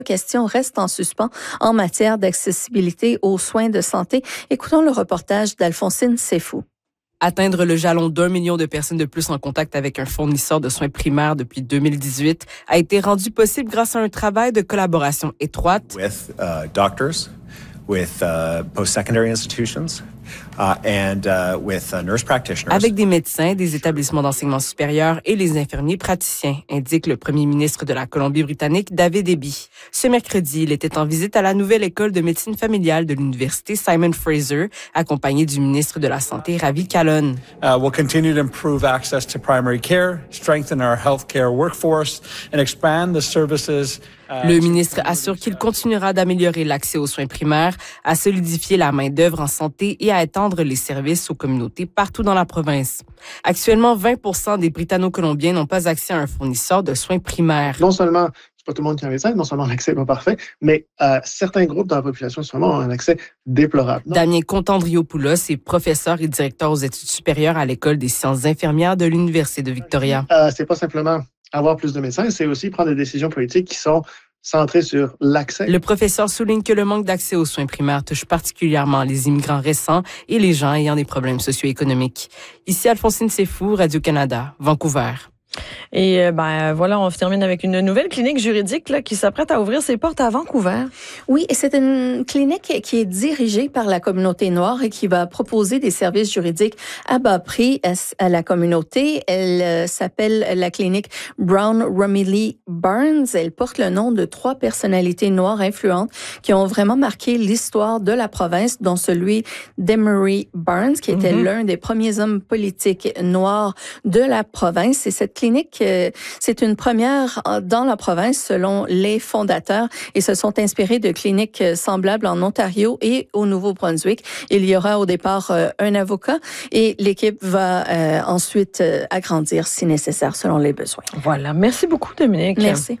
Question reste en suspens en matière d'accessibilité aux soins de santé. Écoutons le reportage d'Alphonsine Seyfou. Atteindre le jalon d'1 million de personnes de plus en contact avec un fournisseur de soins primaires depuis 2018 a été rendu possible grâce à un travail de collaboration étroite with doctors, with post-secondary institutions, with nurse practitioners. avec des médecins, des établissements d'enseignement supérieur et les infirmiers praticiens, indique le premier ministre de la Colombie-Britannique, David Eby. Ce mercredi, il était en visite à la nouvelle école de médecine familiale de l'université Simon Fraser, accompagné du ministre de la Santé, Ravi Kahlon. We'll continue to improve access to primary care, strengthen our healthcare workforce, and expand the services. Le ministre assure qu'il continuera d'améliorer l'accès aux soins primaires, à solidifier la main-d'œuvre en santé et à étendre les services aux communautés partout dans la province. Actuellement, 20% des Britanno-Colombiens n'ont pas accès à un fournisseur de soins primaires. Non seulement, c'est pas tout le monde qui a un médecin, non seulement l'accès n'est pas parfait, mais certains groupes dans la population ont un accès déplorable. Damien Contandriopoulos est professeur et directeur aux études supérieures à l'École des sciences infirmières de l'Université de Victoria. C'est pas simplement avoir plus de médecins, c'est aussi prendre des décisions politiques qui sont centrées sur l'accès. Le professeur souligne que le manque d'accès aux soins primaires touche particulièrement les immigrants récents et les gens ayant des problèmes socio-économiques. Ici Alphonsine Seyfou, Radio-Canada, Vancouver. Et voilà, on termine avec une nouvelle clinique juridique là, qui s'apprête à ouvrir ses portes à Vancouver. Oui, et c'est une clinique qui est dirigée par la communauté noire et qui va proposer des services juridiques à bas prix à la communauté. Elle s'appelle la clinique Brown Romilly Barnes. Elle porte le nom de 3 personnalités noires influentes qui ont vraiment marqué l'histoire de la province, dont celui d'Emery Barnes, qui était l'un des premiers hommes politiques noirs de la province. Et cette clinique, c'est une première dans la province selon les fondateurs et se sont inspirés de cliniques semblables en Ontario et au Nouveau-Brunswick. Il y aura au départ un avocat et l'équipe va ensuite agrandir si nécessaire selon les besoins. Voilà. Merci beaucoup, Dominique. Merci.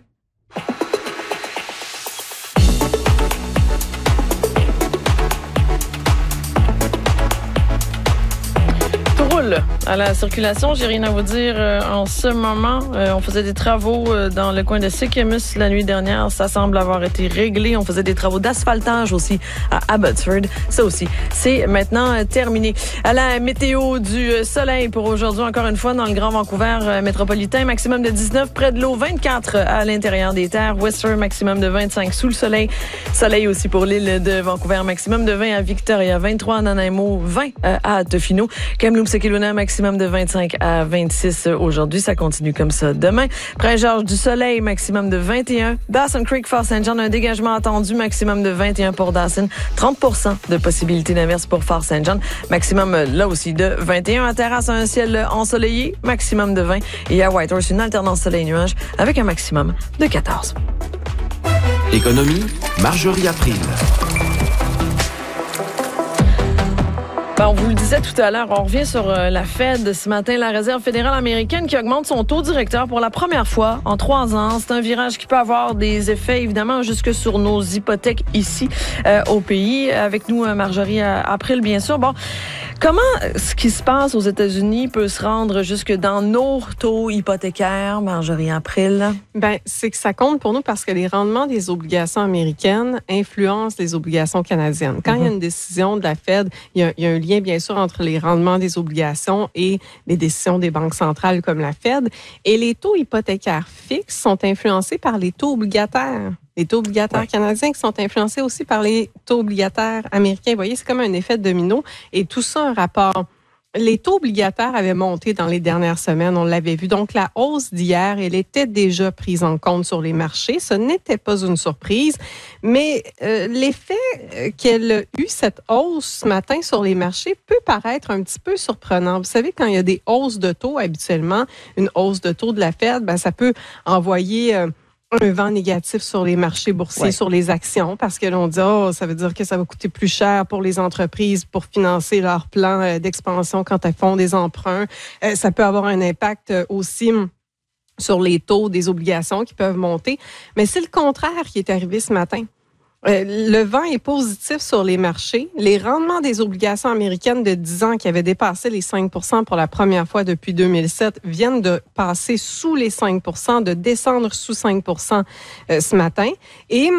À la circulation, j'ai rien à vous dire en ce moment. On faisait des travaux dans le coin de Sicamous la nuit dernière. Ça semble avoir été réglé. On faisait des travaux d'asphaltage aussi à Abbotsford. Ça aussi, c'est maintenant terminé. À la météo du soleil pour aujourd'hui, encore une fois, dans le Grand Vancouver métropolitain, maximum de 19 près de l'eau, 24 à l'intérieur des terres. Whistler, maximum de 25 sous le soleil. Soleil aussi pour l'île de Vancouver, maximum de 20 à Victoria, 23 à Nanaimo, 20 à Tofino. Kamloops, maximum de 25 à 26 aujourd'hui. Ça continue comme ça demain. Prince-Georges du Soleil, maximum de 21. Dawson Creek, Fort St. John, un dégagement attendu, maximum de 21 pour Dawson. 30% de possibilité d'inverse pour Fort St. John. Maximum, là aussi, de 21. À Terrasse, un ciel ensoleillé, maximum de 20. Et à Whitehorse, une alternance soleil-nuage avec un maximum de 14. Économie, Marjorie April. On vous le disait tout à l'heure, on revient sur la Fed ce matin, la Réserve fédérale américaine qui augmente son taux directeur pour la première fois en 3 ans. C'est un virage qui peut avoir des effets, évidemment, jusque sur nos hypothèques ici au pays. Avec nous, Marjorie April, bien sûr. Bon, comment ce qui se passe aux États-Unis peut se rendre jusque dans nos taux hypothécaires, Marjorie April? C'est que ça compte pour nous parce que les rendements des obligations américaines influencent les obligations canadiennes. Quand il y a une décision de la Fed, il y a un lien, bien sûr, entre les rendements des obligations et les décisions des banques centrales comme la Fed. Et les taux hypothécaires fixes sont influencés par les taux obligataires. Les taux obligataires canadiens qui sont influencés aussi par les taux obligataires américains. Vous voyez, c'est comme un effet de domino. Et tout ça, un rapport. Les taux obligataires avaient monté dans les dernières semaines, on l'avait vu. Donc, la hausse d'hier, elle était déjà prise en compte sur les marchés. Ce n'était pas une surprise, mais l'effet qu'elle a eu, cette hausse ce matin sur les marchés, peut paraître un petit peu surprenant. Vous savez, quand il y a des hausses de taux, habituellement, une hausse de taux de la Fed, ça peut envoyer un vent négatif sur les marchés boursiers, sur les actions, parce que l'on dit, ça veut dire que ça va coûter plus cher pour les entreprises pour financer leur plan d'expansion quand elles font des emprunts. Ça peut avoir un impact aussi sur les taux des obligations qui peuvent monter. Mais c'est le contraire qui est arrivé ce matin. Le vent est positif sur les marchés. Les rendements des obligations américaines de 10 ans qui avaient dépassé les 5 % pour la première fois depuis 2007 viennent de passer sous les 5 %, de descendre sous 5 % ce matin. Et